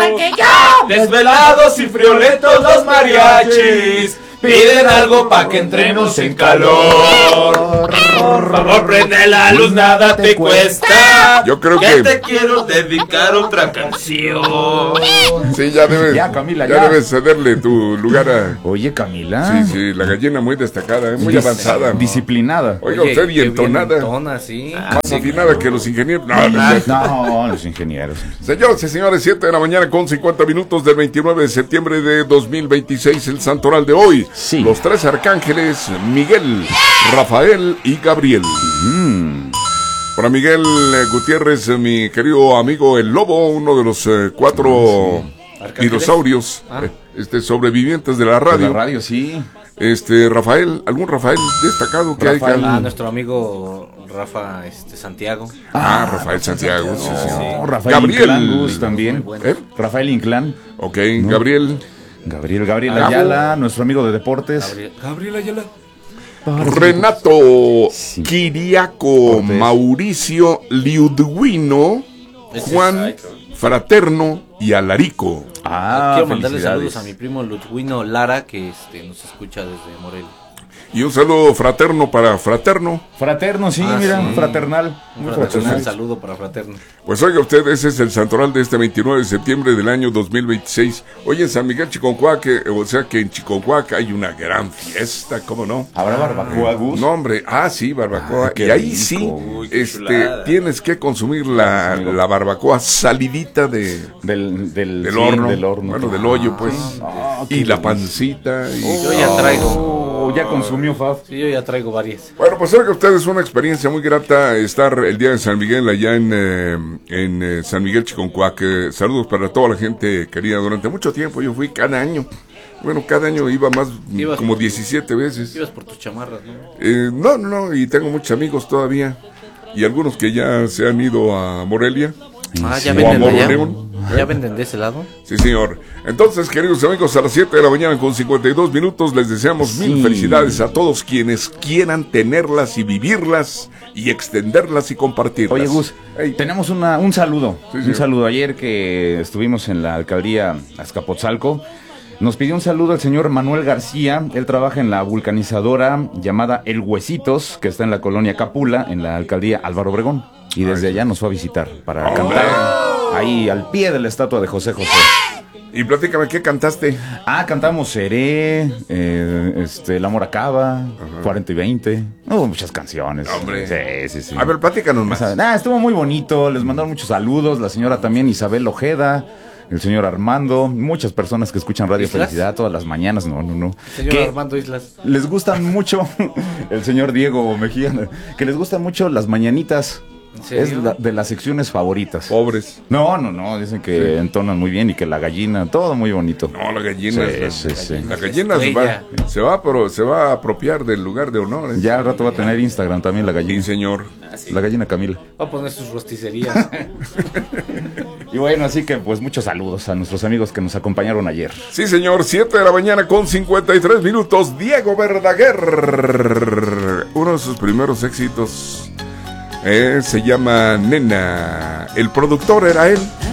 igual que yo. Desvelados y friolentos los mariachis piden algo pa' que entremos en calor. Por favor, prende la luz, nada te cuesta. Yo creo que que te quiero dedicar otra canción. sí, ya debes, Ya, Camila, ya ya. debes cederle tu lugar a... Oye, Camila. Sí, sí, la gallina muy destacada, muy avanzada. Disciplinada. Oiga, usted y entonada. Entona, sí. Más afinada que los ingenieros. No, no es cierto. No, los ingenieros. Señoras y señores, 7 de la mañana con 50 minutos del 29 de septiembre de 2026, el santoral de hoy. Sí. Los tres arcángeles, Miguel, Rafael y Gabriel. Para Miguel Gutiérrez, mi querido amigo el Lobo, uno de los 4 dinosaurios sobrevivientes de la De la radio. radio, sí. Rafael, algún Rafael destacado que Rafael. hay. Nuestro amigo Rafa Santiago. Rafael Santiago, sí, sí. No, Rafael Gabriel. Inclán, Gus, también. Muy bueno. Rafael Inclán. Ok, Gabriel. Gabriel Ayala, nuestro amigo de deportes. Gabriel Ayala. Renato Sí. Kiriaco, Cortés. Mauricio Liudwino, Juan Fraterno y Alarico. Quiero mandarle felicidades. saludos a mi primo Ludwino Lara, que nos escucha desde Morelia. Y un saludo fraterno para Fraterno. Fraterno, sí, mira, sí. fraternal. Un Muy fraternal saludo para Fraterno. Pues oiga usted, ese es el santoral de este 29 de septiembre del año 2026. Hoy en San Miguel Chiconcuac, o sea que en Chiconcuac hay una gran fiesta, ¿cómo no? ¿Habrá barbacoa, Gus? No, hombre, sí, barbacoa. Qué Y ahí rico. sí, Uy, qué chulada. tienes que consumir la barbacoa salidita del Del horno. Del horno. Bueno, del hoyo, pues. qué Y la delicia. pancita. Yo ya traigo. Ya consumió, Fab. Sí, yo ya traigo varias. Bueno, pues oiga ustedes, una experiencia muy grata estar el día de San Miguel allá en San Miguel Chiconcuac. Saludos para toda la gente querida. Durante mucho tiempo yo fui cada año. Bueno, cada año iba más, Ibas como por- 17 veces. Ibas por tus chamarras, ¿no? No, y tengo muchos amigos todavía. Y algunos que ya se han ido a Morelia. Ya O a venden allá. Moroleón. ¿Ya venden de ese lado? Sí, señor. Entonces, queridos amigos, a las 7 de la mañana con 52 minutos les deseamos mil felicidades a todos quienes quieran tenerlas y vivirlas y extenderlas y compartirlas. Oye, Gus, Ey, tenemos un saludo. Sí, un señor. saludo. Ayer que estuvimos en la alcaldía Azcapotzalco, nos pidió un saludo el señor Manuel García. Él trabaja en la vulcanizadora llamada El Huesitos, que está en la colonia Capula, en la alcaldía Álvaro Obregón. Y desde allá nos fue a visitar para cantar ahí al pie de la estatua de José José. y platícame, ¿qué cantaste? Cantamos Seré, El amor acaba, 40 y 20. Hubo muchas canciones. Hombre. Sí. A ver, platícanos más. Estuvo muy bonito, les mandaron muchos saludos, la señora también Isabel Ojeda, el señor Armando, muchas personas que escuchan Radio ¿Islas? Felicidad todas las mañanas, no. Señor Que Armando Islas. les gustan mucho, el señor Diego Mejía, que les gustan mucho las mañanitas. ¿En serio? Es de las secciones favoritas. Pobres. No, dicen que entonan muy bien y que la gallina, todo muy bonito. No, la gallina. Sí. La gallina se va a apropiar del lugar de honor. Ya al rato va a tener Instagram también la Sí, gallina. señor. La gallina Camila. Va a poner sus rosticerías. Y bueno, así que pues muchos saludos a nuestros amigos que nos acompañaron ayer. Sí, señor, 7 de la mañana con 53 minutos. Diego Verdaguer. Uno de sus primeros éxitos se llama Nena. El productor era él.